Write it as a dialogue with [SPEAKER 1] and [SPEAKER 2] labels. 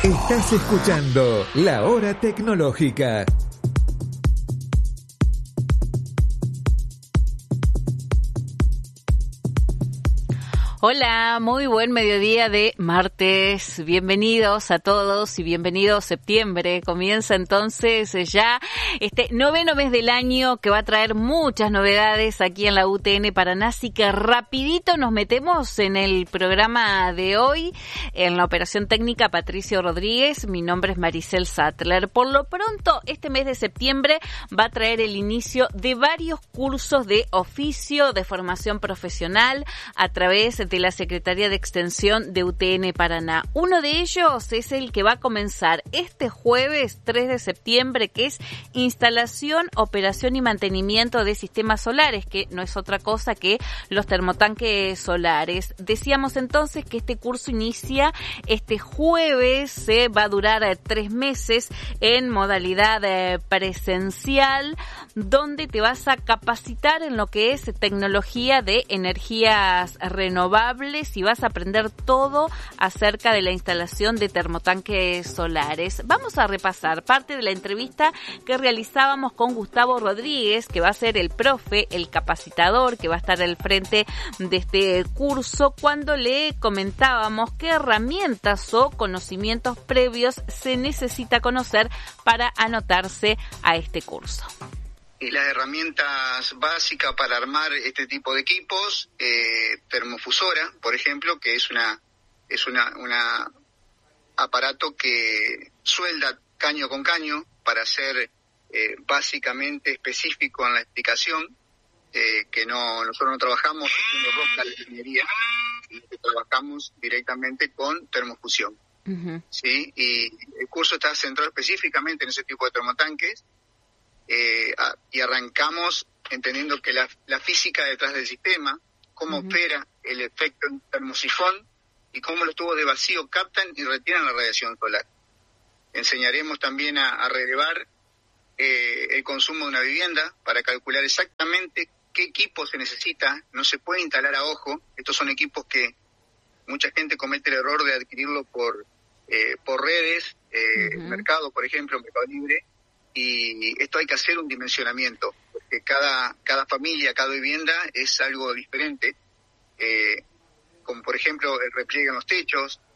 [SPEAKER 1] Estás escuchando La Hora Tecnológica.
[SPEAKER 2] Hola, muy buen mediodía de martes. Bienvenidos a todos y bienvenido septiembre. Comienza entonces ya este 9º mes del año que va a traer muchas novedades aquí en la UTN Paraná. Así que rapidito nos metemos en el programa de hoy. En la operación técnica, Patricio Rodríguez. Mi nombre es Maricel Sattler. Por lo pronto, este mes de septiembre va a traer el inicio de varios cursos de oficio, de formación profesional a través de la Secretaría de Extensión de UTN Paraná. Uno de ellos es el que va a comenzar este jueves 3 de septiembre, que es instalación, operación y mantenimiento de sistemas solares, que no es otra cosa que los termotanques solares. Decíamos entonces que este curso inicia este jueves, se va a durar 3 meses en modalidad presencial, donde te vas a capacitar en lo que es tecnología de energías renovables y vas a aprender todo acerca de la instalación de termotanques solares. Vamos a repasar parte de la entrevista que realizábamos con Gustavo Rodríguez, que va a ser el profe, el capacitador, que va a estar al frente de este curso, cuando le comentábamos qué herramientas o conocimientos previos se necesita conocer para anotarse a este curso.
[SPEAKER 3] Y las herramientas básicas para armar este tipo de equipos, termofusora, por ejemplo, que es una aparato que suelda caño con caño para ser básicamente específico en la explicación, que nosotros no trabajamos haciendo rosca de ingeniería, sino que trabajamos directamente con termofusión. Uh-huh. ¿Sí? Y el curso está centrado específicamente en ese tipo de termotanques. Y arrancamos entendiendo que la física detrás del sistema, cómo opera el efecto termosifón y cómo los tubos de vacío captan y retienen la radiación solar. Enseñaremos también a relevar el consumo de una vivienda para calcular exactamente qué equipo se necesita. No se puede instalar a ojo. Estos son equipos que mucha gente comete el error de adquirirlo por redes, mercado, por ejemplo, Mercado Libre. Y esto hay que hacer un dimensionamiento, porque cada familia, cada vivienda es algo diferente, como por ejemplo el repliegue en los techos,